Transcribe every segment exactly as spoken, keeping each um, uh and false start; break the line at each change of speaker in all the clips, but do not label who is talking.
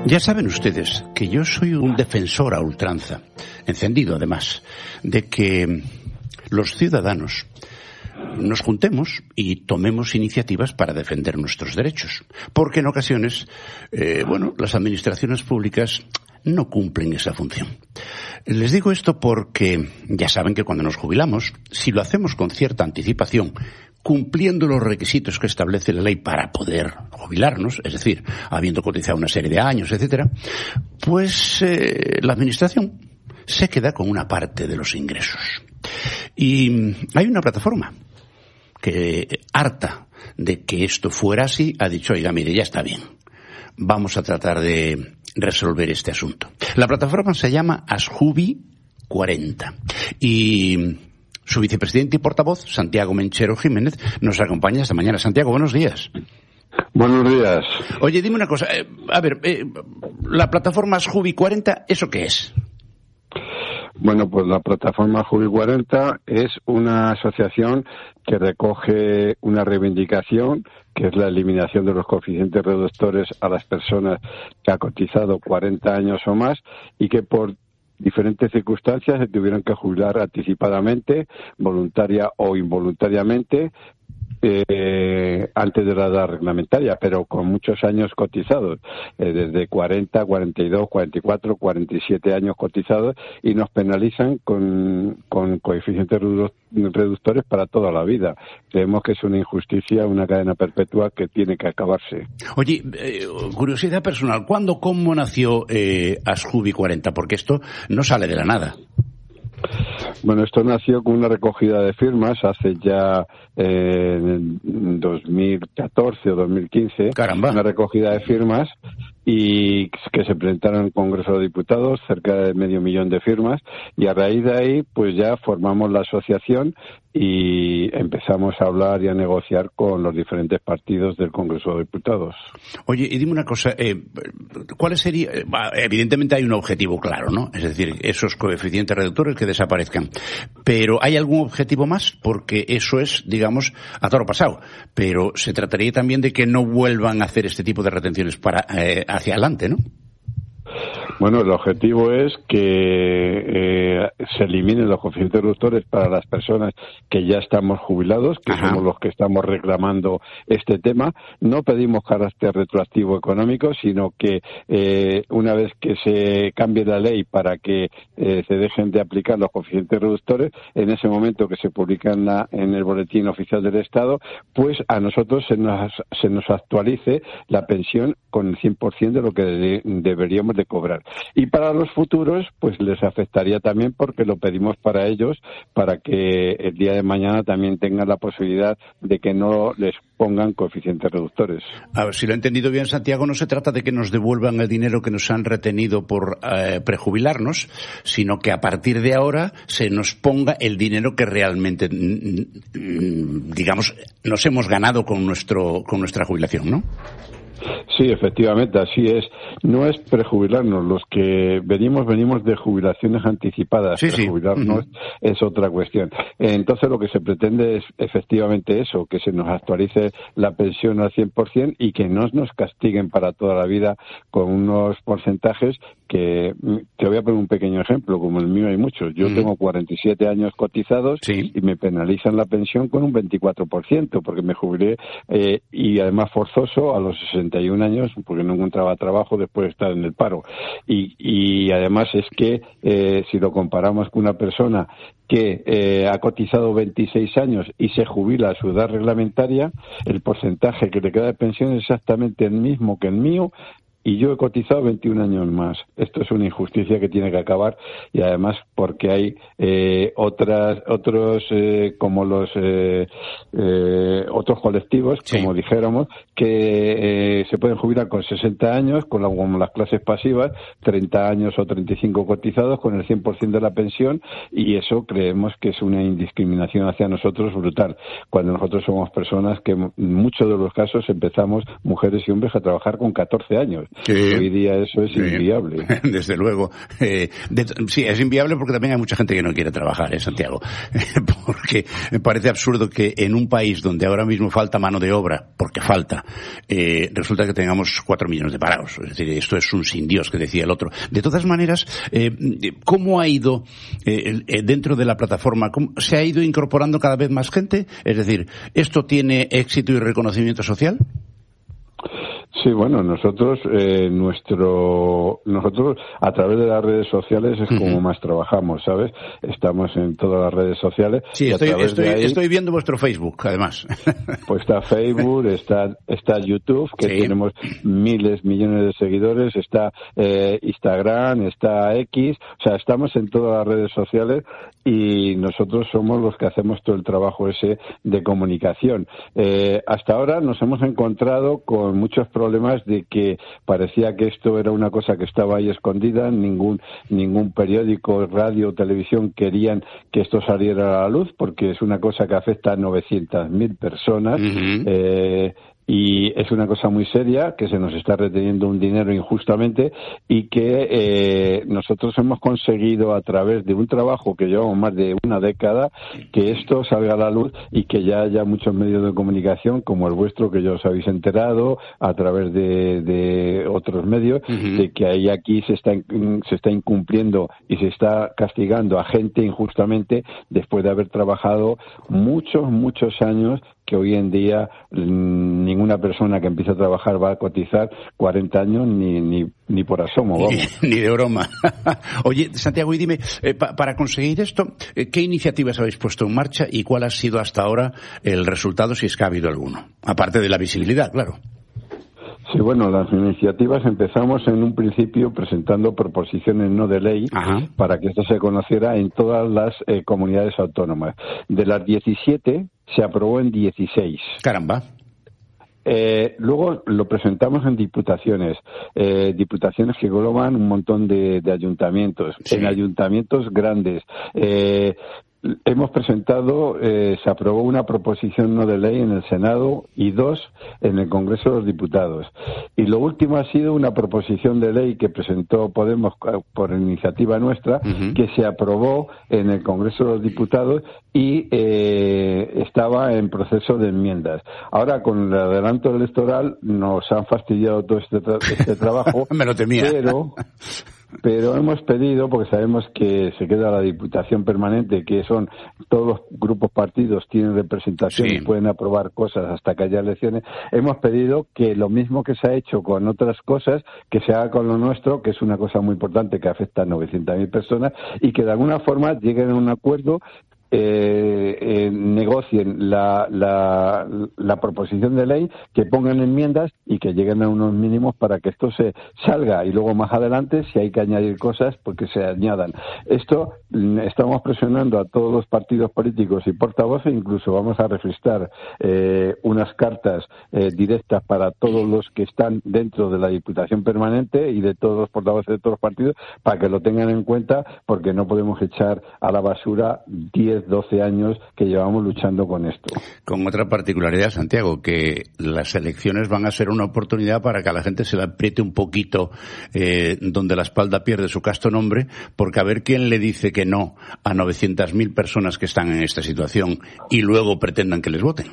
Ya saben ustedes que yo soy un defensor a ultranza, encendido además, de que los ciudadanos nos juntemos y tomemos iniciativas para defender nuestros derechos. Porque en ocasiones, eh, bueno, las administraciones públicas no cumplen esa función. Les digo esto porque ya saben que cuando nos jubilamos, si lo hacemos con cierta anticipación, cumpliendo los requisitos que establece la ley para poder jubilarnos, es decir, habiendo cotizado una serie de años, etcétera, pues eh, la administración se queda con una parte de los ingresos. Y hay una plataforma que, harta de que esto fuera así, ha dicho, oiga, mire, ya está bien, vamos a tratar de resolver este asunto. La plataforma se llama Asjubi cuarenta y su vicepresidente y portavoz, Santiago Menchero Jiménez, nos acompaña esta mañana. Santiago, buenos días.
Buenos días.
Oye, dime una cosa, eh, a ver, eh, la plataforma Asjubi cuarenta, ¿eso qué es?
Bueno, pues la plataforma Asjubi cuarenta es una asociación que recoge una reivindicación, que es la eliminación de los coeficientes reductores a las personas que han cotizado cuarenta años o más y que por diferentes circunstancias se tuvieron que jubilar anticipadamente, voluntaria o involuntariamente, eh, antes de la edad reglamentaria, pero con muchos años cotizados, eh, desde cuarenta, cuarenta y dos, cuarenta y cuatro, cuarenta y siete años cotizados, y nos penalizan con, con coeficientes reductores para toda la vida. Creemos que es una injusticia, una cadena perpetua que tiene que acabarse.
Oye, eh, curiosidad personal, ¿cuándo, cómo nació eh, Asjubi cuarenta? Porque esto no sale de la nada.
Bueno, esto nació con una recogida de firmas hace ya eh, en dos mil catorce o dos mil quince.
Caramba. Una
recogida de firmas y que se presentaron en el Congreso de Diputados, cerca de medio millón de firmas, y a raíz de ahí pues ya formamos la asociación y empezamos a hablar y a negociar con los diferentes partidos del Congreso de Diputados.
Oye, y dime una cosa, eh, ¿cuál sería? Evidentemente hay un objetivo claro, ¿no? Es decir, esos coeficientes reductores que desaparezcan. Pero ¿hay algún objetivo más? Porque eso es, digamos, a toro pasado. Pero se trataría también de que no vuelvan a hacer este tipo de retenciones para eh, hacia adelante, ¿no?
Bueno, el objetivo es que eh, se eliminen los coeficientes reductores para las personas que ya estamos jubilados, que Ajá. somos los que estamos reclamando este tema. No pedimos carácter retroactivo económico, sino que eh, una vez que se cambie la ley para que eh, se dejen de aplicar los coeficientes reductores, en ese momento que se publica en, la, en el Boletín Oficial del Estado, pues a nosotros se nos, se nos actualice la pensión con el cien por ciento de lo que de, deberíamos de cobrar. Y para los futuros, pues les afectaría también porque lo pedimos para ellos, para que el día de mañana también tengan la posibilidad de que no les pongan coeficientes reductores.
A ver, si lo he entendido bien, Santiago, no se trata de que nos devuelvan el dinero que nos han retenido por eh, prejubilarnos, sino que a partir de ahora se nos ponga el dinero que realmente, digamos, nos hemos ganado con nuestro con nuestra jubilación, ¿no?
Sí, efectivamente, así es. No es prejubilarnos. Los que venimos, venimos de jubilaciones anticipadas.
Sí,
prejubilarnos
sí. Uh-huh.
es otra cuestión. Entonces, lo que se pretende es efectivamente eso, que se nos actualice la pensión al cien por ciento y que no nos castiguen para toda la vida con unos porcentajes que... Te voy a poner un pequeño ejemplo, como el mío hay muchos. Yo uh-huh. tengo cuarenta y siete años cotizados
sí.
y me penalizan la pensión con un veinticuatro por ciento porque me jubilé eh, y además forzoso a los sesenta y un años porque no encontraba trabajo después de estar en el paro. Y, y además es que eh, si lo comparamos con una persona que eh, ha cotizado veintiséis años y se jubila a su edad reglamentaria, el porcentaje que le queda de pensión es exactamente el mismo que el mío, y yo he cotizado veintiún años más. Esto es una injusticia que tiene que acabar, y además porque hay eh, otras otros eh, como los eh, eh, otros colectivos, sí. como dijéramos, que eh, se pueden jubilar con sesenta años, con la, como las clases pasivas, treinta años o treinta y cinco cotizados con el cien por ciento de la pensión, y eso creemos que es una indiscriminación hacia nosotros brutal, cuando nosotros somos personas que en muchos de los casos empezamos, mujeres y hombres, a trabajar con catorce años. Sí. Hoy día eso es sí. inviable.
Desde luego. Eh, de, sí, es inviable porque porque también hay mucha gente que no quiere trabajar, ¿eh, Santiago? Porque me parece absurdo que en un país donde ahora mismo falta mano de obra, porque falta, eh, resulta que tengamos cuatro millones de parados. Es decir, esto es un sin Dios, que decía el otro. De todas maneras, eh, ¿cómo ha ido eh, dentro de la plataforma? ¿Cómo se ha ido incorporando cada vez más gente? Es decir, ¿esto tiene éxito y reconocimiento social?
Sí, bueno, nosotros, eh, nuestro, nosotros a través de las redes sociales es como uh-huh. más trabajamos, ¿sabes? Estamos en todas las redes sociales.
Sí, estoy, estoy, ahí, estoy viendo vuestro Facebook, además.
Pues está Facebook, está, está YouTube, que sí. tenemos miles, millones de seguidores, está eh, Instagram, está X, o sea, estamos en todas las redes sociales y nosotros somos los que hacemos todo el trabajo ese de comunicación. Eh, hasta ahora nos hemos encontrado con muchos problemas de que parecía que esto era una cosa que estaba ahí escondida, ningún ningún periódico, radio, televisión querían que esto saliera a la luz, porque es una cosa que afecta a novecientas mil personas. Uh-huh. eh, Y es una cosa muy seria, que se nos está reteniendo un dinero injustamente y que eh, nosotros hemos conseguido a través de un trabajo que llevamos más de una década, que esto salga a la luz y que ya haya muchos medios de comunicación como el vuestro, que ya os habéis enterado a través de, de otros medios, uh-huh. de que ahí aquí se está, se está incumpliendo y se está castigando a gente injustamente después de haber trabajado muchos, muchos años, que hoy en día ninguna persona que empiece a trabajar va a cotizar cuarenta años ni ni ni por asomo, vamos.
Ni, ni de broma. Oye, Santiago, y dime, eh, pa, para conseguir esto, eh, ¿qué iniciativas habéis puesto en marcha y cuál ha sido hasta ahora el resultado, si es que ha habido alguno? Aparte de la visibilidad, claro.
Sí, bueno, las iniciativas empezamos en un principio presentando proposiciones no de ley. Ajá. Para que esto se conociera en todas las eh, comunidades autónomas. De las diecisiete se aprobó en dieciséis.
Caramba.
Eh, luego lo presentamos en diputaciones, eh, diputaciones que engloban un montón de, de ayuntamientos, sí. En ayuntamientos grandes. Eh, Hemos presentado, eh, se aprobó una proposición no de ley en el Senado y dos en el Congreso de los Diputados. Y lo último ha sido una proposición de ley que presentó Podemos por iniciativa nuestra, uh-huh. que se aprobó en el Congreso de los Diputados y eh, estaba en proceso de enmiendas. Ahora, con el adelanto electoral, nos han fastidiado todo este, tra- este trabajo.
Me lo temía.
Pero... Pero hemos pedido, porque sabemos que se queda la Diputación Permanente, que son todos los grupos partidos tienen representación, sí. y pueden aprobar cosas hasta que haya elecciones, hemos pedido que lo mismo que se ha hecho con otras cosas, que se haga con lo nuestro, que es una cosa muy importante que afecta a novecientas mil personas, y que de alguna forma lleguen a un acuerdo. Eh, eh, negocien la, la, la proposición de ley, que pongan enmiendas y que lleguen a unos mínimos para que esto se salga, y luego más adelante, si hay que añadir cosas, porque se añadan. Esto estamos presionando a todos los partidos políticos y portavoces, incluso vamos a registrar eh, unas cartas eh, directas para todos los que están dentro de la Diputación Permanente y de todos los portavoces de todos los partidos, para que lo tengan en cuenta, porque no podemos echar a la basura diez doce años que llevamos luchando con esto.
Con otra particularidad, Santiago, que las elecciones van a ser una oportunidad para que a la gente se le apriete un poquito eh, donde la espalda pierde su casto nombre, porque a ver quién le dice que no a novecientas mil personas que están en esta situación y luego pretendan que les voten.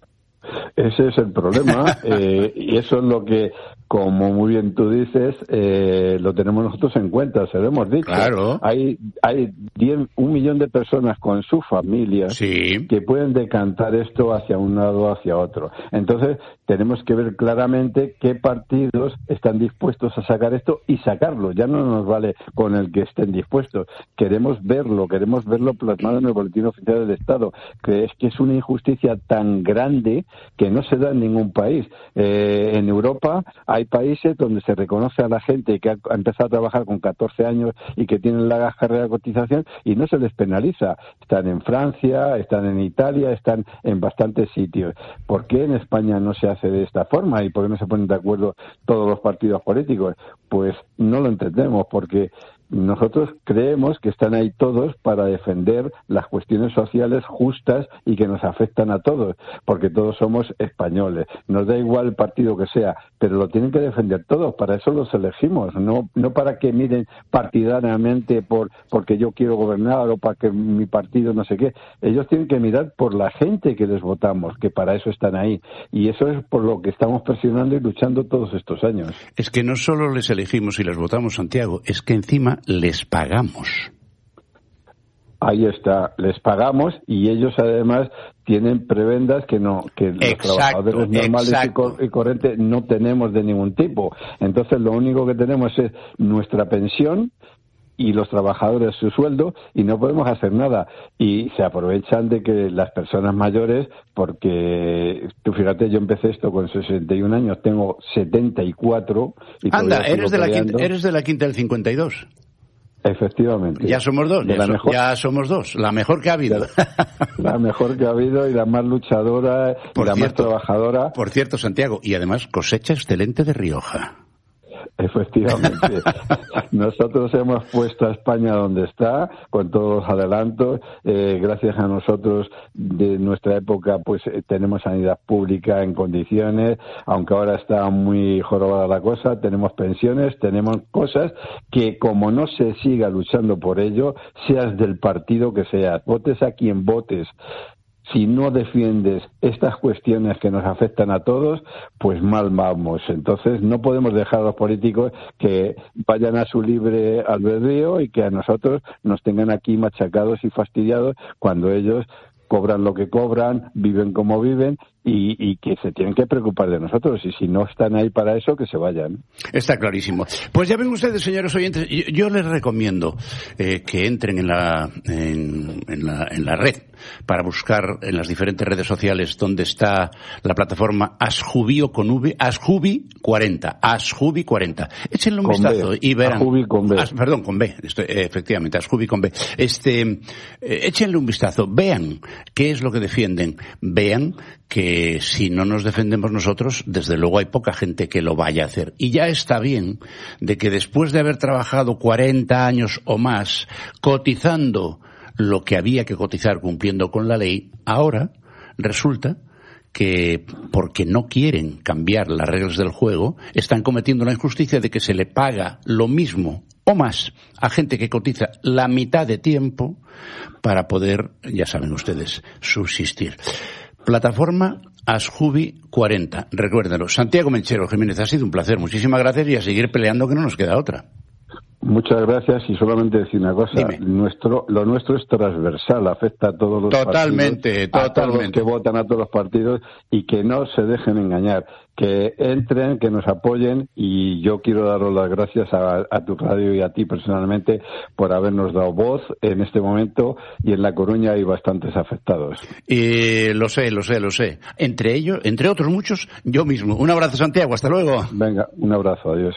Ese es el problema, eh, y eso es lo que, como muy bien tú dices, eh, lo tenemos nosotros en cuenta, se lo hemos dicho.
Claro.
Hay hay diez, un millón de personas con sus familias, sí. que pueden decantar esto hacia un lado o hacia otro. Entonces, tenemos que ver claramente qué partidos están dispuestos a sacar esto y sacarlo. Ya no nos vale con el que estén dispuestos. Queremos verlo, queremos verlo plasmado en el Boletín Oficial del Estado, que es que es una injusticia tan grande que no se da en ningún país. Eh, en Europa hay países donde se reconoce a la gente que ha empezado a trabajar con catorce años y que tienen la carrera de cotización y no se les penaliza. Están en Francia, están en Italia, están en bastantes sitios. ¿Por qué en España no se hace de esta forma y por qué no se ponen de acuerdo todos los partidos políticos? Pues no lo entendemos, porque nosotros creemos que están ahí todos para defender las cuestiones sociales justas y que nos afectan a todos, porque todos somos españoles. Nos da igual el partido que sea, pero lo tienen que defender todos. Para eso los elegimos, no no para que miren partidariamente por porque yo quiero gobernar o para que mi partido no sé qué. Ellos tienen que mirar por la gente que les votamos, que para eso están ahí. Y eso es por lo que estamos presionando y luchando todos estos años.
Es que no solo les elegimos y les votamos, Santiago, es que encima les pagamos.
Ahí está, les pagamos y ellos además tienen prebendas que no que
exacto,
los trabajadores normales y, cor- y corrientes no tenemos de ningún tipo. Entonces lo único que tenemos es nuestra pensión y los trabajadores su sueldo y no podemos hacer nada. Y se aprovechan de que las personas mayores, porque tú fíjate, yo empecé esto con sesenta y un años, tengo setenta y cuatro. Y
Anda, eres de, la quinta, eres de la quinta del cincuenta y dos.
Efectivamente.
Ya somos dos, ya, so, mejor, ya somos dos, la mejor que ha habido.
La, la mejor que ha habido y la más luchadora
por
y la
cierto,
más trabajadora.
Por cierto, Santiago, y además cosecha excelente de Rioja.
Efectivamente. Nosotros hemos puesto a España donde está, con todos los adelantos. Eh, gracias a nosotros, de nuestra época, pues eh, tenemos sanidad pública en condiciones, aunque ahora está muy jorobada la cosa. Tenemos pensiones, tenemos cosas que, como no se siga luchando por ello, seas del partido que seas, votes a quien votes, si no defiendes estas cuestiones que nos afectan a todos, pues mal vamos. Entonces no podemos dejar a los políticos que vayan a su libre albedrío y que a nosotros nos tengan aquí machacados y fastidiados cuando ellos cobran lo que cobran, viven como viven y, y que se tienen que preocupar de nosotros. Y si no están ahí para eso, que se vayan.
Está clarísimo. Pues ya ven ustedes, señores oyentes, yo, yo les recomiendo eh, que entren en la, en, en, la, en la red para buscar en las diferentes redes sociales donde está la plataforma Asjubio con V, Asjubi cuarenta, Asjubi cuarenta. Échenle un
con
vistazo
B.
y verán.
Asjubi con B.
As, perdón, con B, estoy, eh, efectivamente, Asjubi con B. Este, eh, échenle un vistazo, vean qué es lo que defienden, vean que si no nos defendemos nosotros, desde luego hay poca gente que lo vaya a hacer. Y ya está bien de que después de haber trabajado cuarenta años o más cotizando lo que había que cotizar cumpliendo con la ley, ahora resulta que porque no quieren cambiar las reglas del juego, están cometiendo la injusticia de que se le paga lo mismo o más a gente que cotiza la mitad de tiempo para poder, ya saben ustedes, subsistir. Plataforma Asjubi cuarenta, recuérdenlo. Santiago Menchero Jiménez, ha sido un placer, muchísimas gracias y a seguir peleando que no nos queda otra.
Muchas gracias y solamente decir una cosa.
Dime.
Nuestro, lo nuestro es transversal, afecta a todos los
totalmente,
partidos,
totalmente.
a todos los que votan, a todos los partidos y que no se dejen engañar, que entren, que nos apoyen y yo quiero daros las gracias a, a tu radio y a ti personalmente por habernos dado voz en este momento y en La Coruña hay bastantes afectados.
Y lo sé, lo sé, lo sé. Entre ellos, entre otros muchos, yo mismo. Un abrazo, Santiago, hasta luego.
Venga, un abrazo, adiós.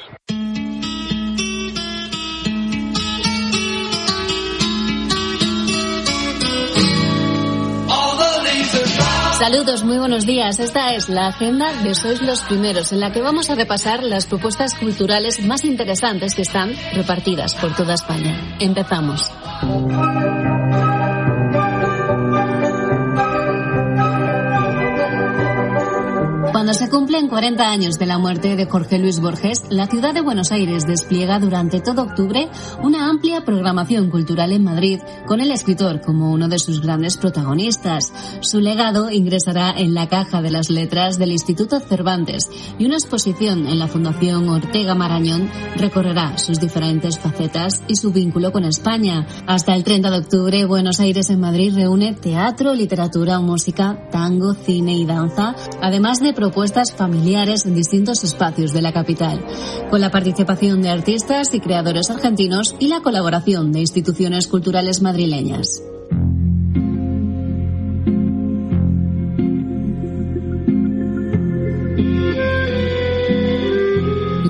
Saludos, muy buenos días. Esta es la agenda de Sois los Primeros, en la que vamos a repasar las propuestas culturales más interesantes que están repartidas por toda España. Empezamos. Cuando se cumplen cuarenta años de la muerte de Jorge Luis Borges, la ciudad de Buenos Aires despliega durante todo octubre una amplia programación cultural en Madrid, con el escritor como uno de sus grandes protagonistas. Su legado ingresará en la caja de las letras del Instituto Cervantes y una exposición en la Fundación Ortega Marañón recorrerá sus diferentes facetas y su vínculo con España. Hasta el treinta de octubre, Buenos Aires en Madrid reúne teatro, literatura, música, tango, cine y danza, además de propuestas familiares en distintos espacios de la capital, con la participación de artistas y creadores argentinos y la colaboración de instituciones culturales madrileñas.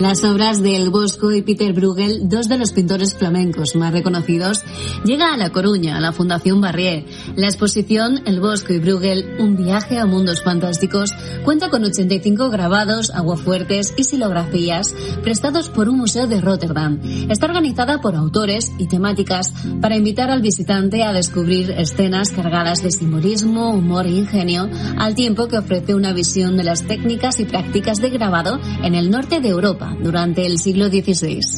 las obras de El Bosco y Peter Bruegel, dos de los pintores flamencos más reconocidos, llega a La Coruña, a la Fundación Barrié. La exposición El Bosco y Bruegel, un viaje a mundos fantásticos, cuenta con ochenta y cinco grabados, aguafuertes y silografías prestados por un museo de Rotterdam. Está organizada por autores y temáticas para invitar al visitante a descubrir escenas cargadas de simbolismo, humor e ingenio, al tiempo que ofrece una visión de las técnicas y prácticas de grabado en el norte de Europa durante el siglo dieciséis.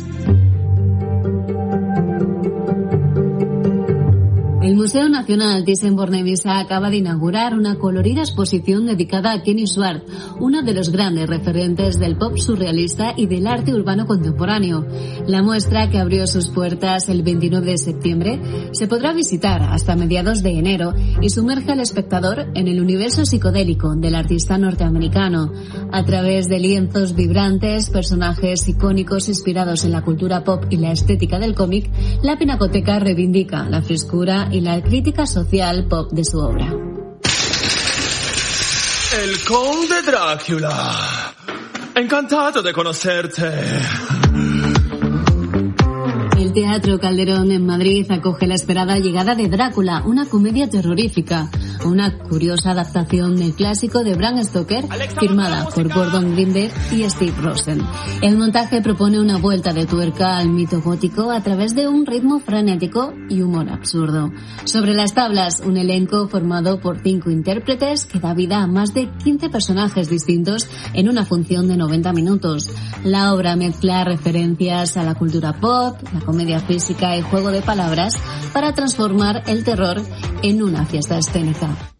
El Museo Nacional Thyssen-Bornemisza acaba de inaugurar una colorida exposición dedicada a Kenny Schwartz, uno de los grandes referentes del pop surrealista y del arte urbano contemporáneo. La muestra, que abrió sus puertas el veintinueve de septiembre, se podrá visitar hasta mediados de enero y sumerge al espectador en el universo psicodélico del artista norteamericano. A través de lienzos vibrantes, personajes icónicos inspirados en la cultura pop y la estética del cómic, la Pinacoteca reivindica la frescura y la crítica social pop de su obra.
El Conde Drácula. Encantado de conocerte.
El Teatro Calderón en Madrid acoge la esperada llegada de Drácula, una comedia terrorífica, una curiosa adaptación del clásico de Bram Stoker, firmada por Gordon Greenberg y Steve Rosen. El montaje propone una vuelta de tuerca al mito gótico a través de un ritmo frenético y humor absurdo. Sobre las tablas, un elenco formado por cinco intérpretes que da vida a más de quince personajes distintos en una función de noventa minutos. La obra mezcla referencias a la cultura pop, la comedia física y juego de palabras para transformar el terror en una fiesta escénica.